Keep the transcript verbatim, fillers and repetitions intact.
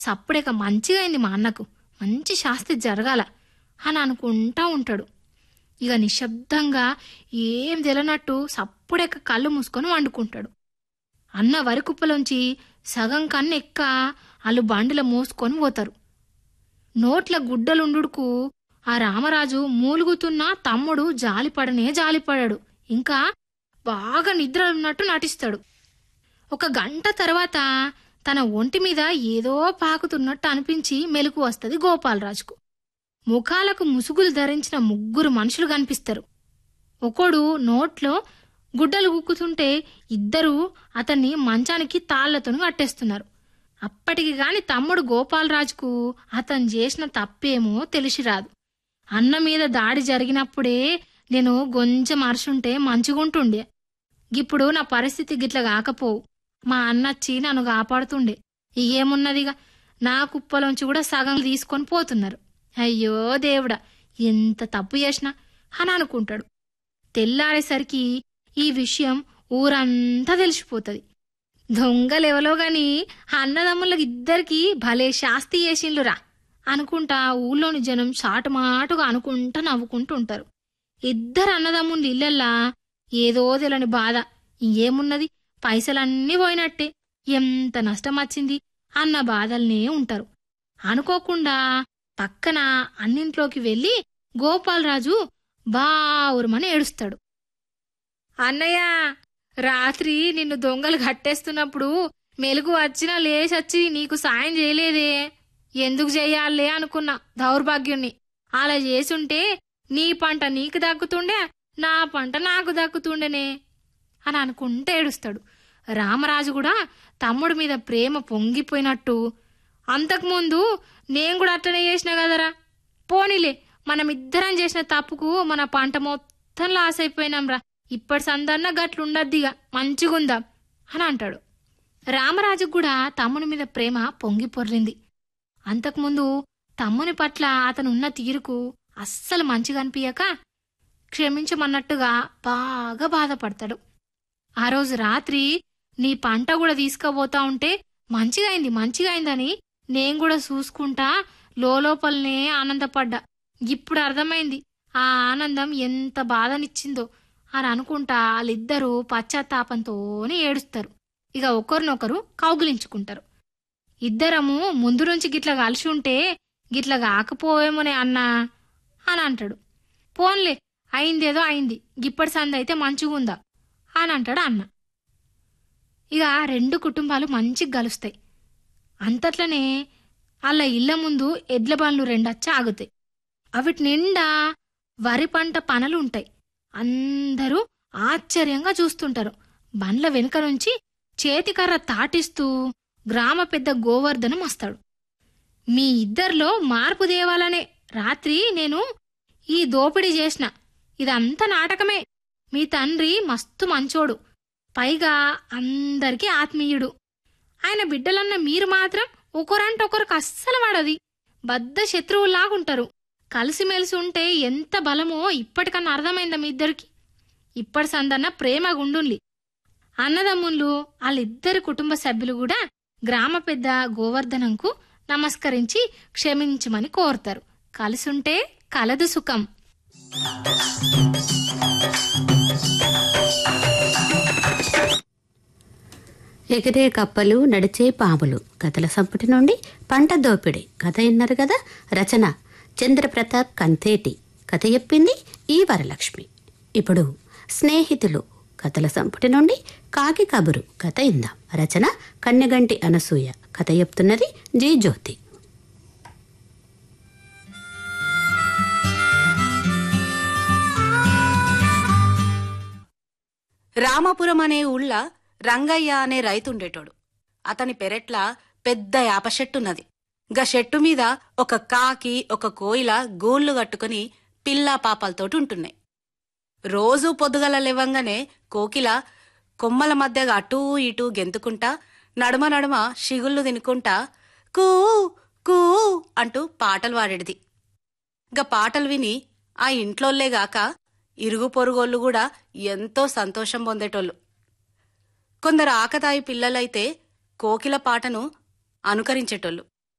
సప్పుడేక మంచిగా అయింది మా అన్నకు, మంచి శాస్తి జరగాల అని అనుకుంటా ఉంటాడు. ఇక నిశ్శబ్దంగా ఏం తెలనట్టు సప్పుడేక కళ్ళు మూసుకొని వండుకుంటాడు. అన్న వరి కుప్పలోంచి సగం కన్ను ఎక్క వాళ్ళు బండిలో మోసుకొని పోతారు. నోట్ల గుడ్డలుండుకు ఆ రామరాజు మూలుగుతున్న తమ్ముడు జాలిపడనే జాలిపడాడు. ఇంకా బాగా నిద్ర ఉన్నట్టు నటిస్తాడు. ఒక గంట తర్వాత తన ఒంటి మీద ఏదో పాకుతున్నట్టు అనిపించి మెలకు వస్తుంది గోపాలరాజుకు. ముఖాలకు ముసుగులు ధరించిన ముగ్గురు మనుషులు కనిపిస్తారు. ఒకడు నోట్లో గుడ్డలు గుక్కుతుంటే ఇద్దరు అతన్ని మంచానికి తాళ్లతో కట్టేస్తున్నారు. అప్పటికి గాని తమ్ముడు గోపాలరాజుకు అతను చేసిన తప్పేమో తెలిసి రాదు. అన్న మీద దాడి జరిగినప్పుడే నేను కొంచెం అరుచుంటే మంచిగుంటుండే. ఇప్పుడు నా పరిస్థితి గిట్ల కాకపోవు. మా అన్నచ్చి నన్ను కాపాడుతుండే. ఏమున్నదిగా నా కుప్పలోంచి కూడా సగం తీసుకొని పోతున్నారు. అయ్యో దేవుడా, ఎంత తప్పు చేసినా అని అనుకుంటాడు. తెల్లారేసరికి ఈ విషయం ఊరంతా తెలిసిపోతుంది. దొంగలెవలో గాని అన్నదమ్ములకి ఇద్దరికి భలే శాస్తి చేసిండ్లురా అనుకుంటా ఊళ్ళోని జనం చాటుమాటుగా అనుకుంటా నవ్వుకుంటూ ఉంటారు. ఇద్దరు అన్నదమ్ముల ఇళ్లల్లా ఏదో తెలని బాధ. ఏమున్నది, పైసలన్నీ పోయినట్టే, ఎంత నష్టం వచ్చింది అన్న బాధల్నే ఉంటారు. అనుకోకుండా పక్కన అన్నింట్లోకి వెళ్లి గోపాలరాజు బావురమని ఏడుస్తాడు. అన్నయ్య, రాత్రి నిన్ను దొంగలు కట్టేస్తున్నప్పుడు మెలుగు వచ్చినా లేచొచ్చి నీకు సాయం చేయలేదే. ఎందుకు చెయ్యాలే అనుకున్నా దౌర్భాగ్యుణ్ణి. అలా చేసుంటే నీ పంట నీకు దక్కుతుండే, నా పంట నాకు దక్కుతుండేనే అని అనుకుంటే ఏడుస్తాడు. రామరాజు కూడా తమ్ముడి మీద ప్రేమ పొంగిపోయినట్టు, అంతకుముందు నేను కూడా అట్లనే చేసిన కదరా, పోనీలే మనమిద్దరం చేసిన తప్పుకు మన పంట మొత్తం లాస్ అయిపోయినాంరా, ఇప్పటి సందన్న గట్లుండద్దిగా, మంచిగుందాం అని అంటాడు. రామరాజు కూడా తమ్ముని మీద ప్రేమ పొంగి పొర్లింది. అంతకుముందు తమ్ముని పట్ల అతనున్న తీరుకు అస్సలు మంచిగా అనిపించక క్షమించమన్నట్టుగా బాగా బాధపడతాడు. ఆ రోజు రాత్రి నీ పంట కూడా తీసుకుపోతా ఉంటే మంచిగా అయింది మంచిగా అయిందని నేను కూడా చూసుకుంటా లోపలనే ఆనందపడ్డా. ఇప్పుడు అర్థమైంది ఆ ఆనందం ఎంత బాధనిచ్చిందో అని అనుకుంటా వాళ్ళిద్దరూ పశ్చాత్తాపంతోనే ఏడుస్తారు. ఇక ఒకరినొకరు కౌగిలించుకుంటారు. ఇద్దరము ముందు నుంచి గిట్ల కలిసి ఉంటే గిట్ల కాకపోవేమోనే అన్నా అని అంటాడు. పోన్లే, అయిందేదో అయింది, గిప్పటి సంది అయితే మంచిగుందా అని అంటాడు అన్న. ఇక రెండు కుటుంబాలు మంచిగా కలుస్తాయి. అంతట్లనే వాళ్ళ ఇళ్ల ముందు ఎడ్ల బండ్లు రెండచ్చి ఆగుతాయి. అవిటి నిండా వరి పంట పనలు ఉంటాయి. అందరూ ఆశ్చర్యంగా చూస్తుంటారు. బండ్ల వెనుక నుంచి చేతికర్ర తాటిస్తూ గ్రామ పెద్ద గోవర్ధనం వస్తాడు. మీ ఇద్దరిలో మార్పు దేవాలనే రాత్రి నేను ఈ దోపిడీ చేసిన, ఇదంతా నాటకమే. మీ తండ్రి మస్తు మంచోడు, పైగా అందరికీ ఆత్మీయుడు. ఆయన బిడ్డలన్న మీరు మాత్రం ఒకరంటే ఒకరికి అస్సలు పడది, బద్ద శత్రువులాగుంటారు. కలిసిమెలిసి ఉంటే ఎంత బలమో ఇప్పటికన్నా అర్థమైందా మీ ఇద్దరికి? ఇప్పటి సందన్న ప్రేమ గుండుండి. అన్నదమ్ముళ్ళు వాళ్ళిద్దరి కుటుంబ సభ్యులు కూడా గ్రామ పెద్ద గోవర్ధనంకు నమస్కరించి క్షమించమని కోరుతారు. కలిసుంటే కలదు సుఖం. ఎగిరే కప్పలు నడిచే పాములు కథల సంపుటి నుండి పంట దోపిడి కథ విన్నారు కదా. రచన చంద్రప్రతాప్ కంతేటి, కథ చెప్పింది ఈ వరలక్ష్మి. ఇప్పుడు స్నేహితులు కథల సంపుటి నుండి కాకి కబురు కథ ఇందాం. రచన కన్నెగంటి అనసూయ, కథ చెప్తున్నది జీ జ్యోతి. రామాపురం అనే ఊళ్ళ రంగయ్య అనే రైతుండేటోడు. అతని పెరట్ల పెద్ద యాప చెట్టున్నది. గా చెట్టు మీద ఒక కాకి ఒక కోయిల గూళ్లు కట్టుకుని పిల్లా పాపాలతోటి ఉంటున్నాయి. రోజూ పొద్దుగల లేవంగానే కోకిల కొమ్మల మధ్యగా అటూ ఇటూ గెంతుకుంటా నడుమ నడుమ షిగుళ్ళు తినుకుంటా కూ కూ అంటూ పాటలు పాడేది. గా పాటలు విని ఆ ఇంట్లోళ్లేగాక ఇరుగు పొరుగోళ్ళు కూడా ఎంతో సంతోషం పొందేటోళ్ళు. కొందరు ఆకతాయి పిల్లలైతే కోకిల పాటను అనుకరించేటోళ్ళు.